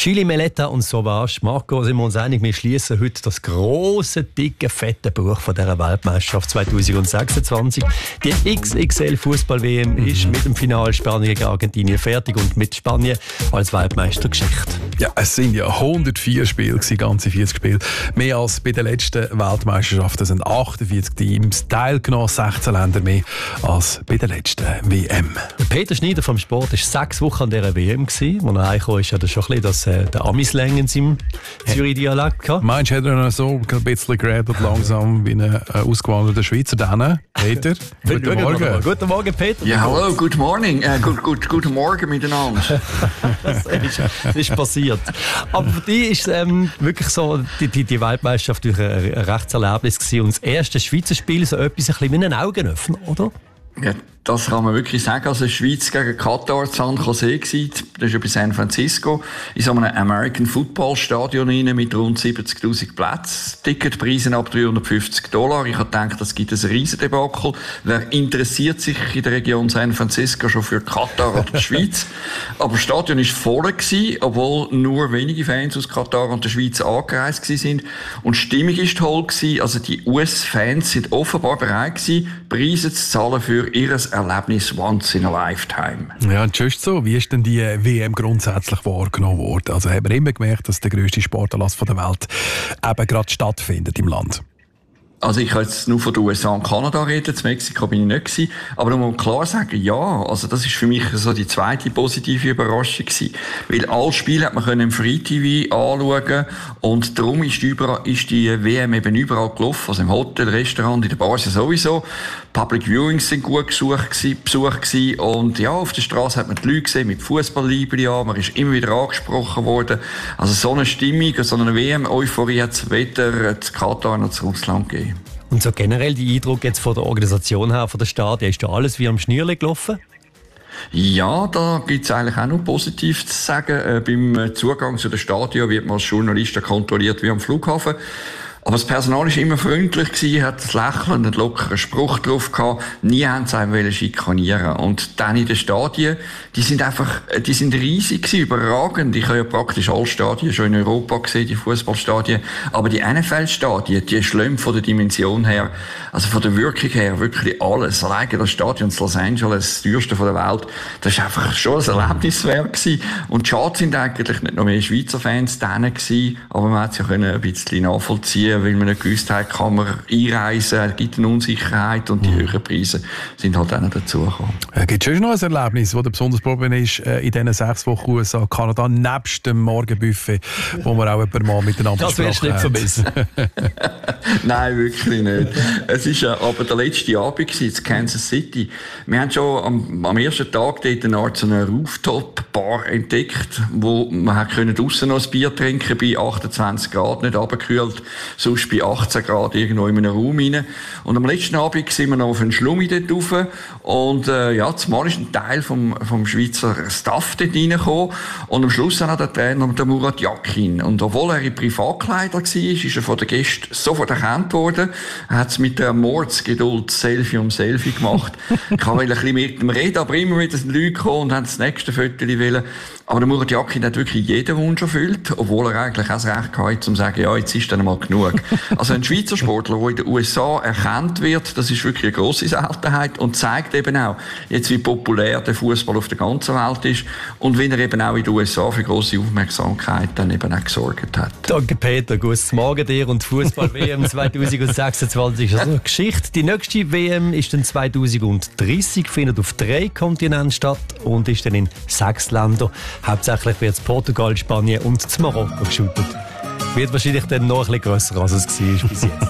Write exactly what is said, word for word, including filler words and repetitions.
Chili, Meletta und Sauvage. Marco, sind wir uns einig, wir schließen heute das grosse, dicke, fette Buch von dieser Weltmeisterschaft zwanzig sechsundzwanzig. Die X X L-Fußball-W M mhm. ist mit dem Finale Spanien gegen Argentinien fertig und mit Spanien als Weltmeister Geschichte. Ja, es sind ja hundertvier Spiele, ganze vierzig Spiele. Mehr als bei den letzten Weltmeisterschaften sind achtundvierzig Teams teilgenommen, sechzehn Länder mehr als bei der letzten W M. Peter Schneider vom Sport war sechs Wochen an dieser W M. Als er heimkam, ist ja das schon ein bisschen das, äh, der Amislang in seinem Zürich-Dialekt gehabt. Meinst du, hat er noch so ein bisschen geredet, langsam wie ein äh, ausgewanderter Schweizer? Dann, Peter, guten Morgen. Guten Morgen, Peter. Ja, hallo, good morning. Äh, gut, gut, guten Morgen miteinander. das, ist, das ist passiert. Aber für dich ist ähm, wirklich so die, die, die Weltmeisterschaft durch ein, ein Rechtserlebnis gewesen. Und das erste Schweizer Spiel so etwas ein bisschen wie ein Augenöffner, oder? Ja, das kann man wirklich sagen. Also Schweiz gegen Katar, San Jose gsi, das ist ja bei San Francisco, in so einem American Football Stadion rein mit rund siebzigtausend Plätzen. Ticketpreise ab dreihundertfünfzig Dollar. Ich habe gedacht, das gibt ein Riesendebakel. Wer interessiert sich in der Region San Francisco schon für Katar oder die Schweiz? Aber das Stadion war voll gewesen, obwohl nur wenige Fans aus Katar und der Schweiz angereist sind. Und die Stimmung war toll gewesen. Also die U S-Fans sind offenbar bereit gewesen, Preise zu zahlen für ihr Erlebnis once in a lifetime. Ja, und just so, wie ist denn die W M grundsätzlich wahrgenommen worden? Also haben wir immer gemerkt, dass der grösste Sportanlass der Welt eben gerade stattfindet im Land. Also ich kann jetzt nur von den U S A und Kanada reden, in Mexiko bin ich nicht gewesen. Aber da muss man klar sagen, ja, also das ist für mich so die zweite positive Überraschung gewesen. Weil alle Spiele hat man können im Free T V anschauen und darum ist, überall, ist die W M eben überall gelaufen. Also im Hotel, Restaurant, in der Bar sowieso. Public Viewings sind gut besucht gewesen. Und ja, auf der Straße hat man die Leute gesehen mit Fußballliebli an. Man ist immer wieder angesprochen worden. Also so eine Stimmung, so eine W M-Euphorie hat es weder zu Katar noch zu Russland gegeben. Und so generell die Eindruck jetzt von der Organisation her, von der Stadien, ist da alles wie am Schnürli gelaufen? Ja, da gibt es eigentlich auch noch positiv zu sagen. Äh, beim Zugang zu den Stadien wird man als Journalist kontrolliert wie am Flughafen. Aber das Personal war immer freundlich gewesen, hat das Lächeln, einen lockeren Spruch drauf gehabt. Nie haben sie einen schikanieren. Und dann in den Stadien, die sind einfach, die sind riesig gewesen, überragend. Ich habe ja praktisch alle Stadien schon in Europa gesehen, die Fußballstadien. Aber die N F L-Stadien, die schlimm von der Dimension her, also von der Wirkung her, wirklich alles. Alleine das Stadion in Los Angeles, das teuerste von der Welt, das war einfach schon ein Erlebniswerk gewesen. Und schade sind eigentlich nicht noch mehr Schweizer Fans da gewesen, aber man hat es ja ein bisschen nachvollziehen, weil man nicht gewusst hat, kann man einreisen, es gibt eine Unsicherheit und die höheren Preise sind halt auch noch dazugekommen. Äh, gibt es schon noch ein Erlebnis, das besonders probiert ist äh, in diesen sechs Wochen U S A, Kanada, nebst dem Morgenbuffet, wo wir auch ein paar Mal miteinander gesprochen haben? Das wirst du nicht vermissen. Nein, wirklich nicht. Es war aber der letzte Abend in Kansas City. Wir haben schon am, am ersten Tag dort eine Art so eine Rooftop-Bar entdeckt, wo man draussen noch ein Bier trinken bei achtundzwanzig Grad, nicht runtergekühlt, sonst bei achtzehn Grad irgendwo in einem Raum rein. Und am letzten Abend sind wir noch auf einen Schlummi dort rauf. Und äh, ja, zumal ist ein Teil vom, vom Schweizer Staff dort reingekommen. Und am Schluss auch der Trainer, der Murat Yakin. Und obwohl er in Privatkleider war, ist er von den Gästen sofort erkannt worden. Er hat es mit der Mordsgeduld Selfie um Selfie gemacht. Ich wollte ein bisschen mit ihm reden, aber immer wieder sind Leute gekommen und haben das nächste Foto wollen. Aber der Murat Yakin hat wirklich jeden Wunsch erfüllt, obwohl er eigentlich auch das Recht hatte, um zu sagen, ja, jetzt ist dann mal genug. Also ein Schweizer Sportler, der in den U S A erkannt wird, das ist wirklich eine grosse Seltenheit und zeigt eben auch, jetzt wie populär der Fußball auf der ganzen Welt ist und wie er eben auch in den U S A für grosse Aufmerksamkeit dann eben auch gesorgt hat. Danke Peter, gutes Morgen dir und Fußball-W M zwanzig sechsundzwanzig ist also eine Geschichte. Die nächste W M ist dann zwanzig dreißig, findet auf drei Kontinenten statt und ist dann in sechs Ländern. Hauptsächlich wird es Portugal, Spanien und Marokko geshootet. Wird wahrscheinlich dann noch ein bisschen grösser, als es war bis jetzt.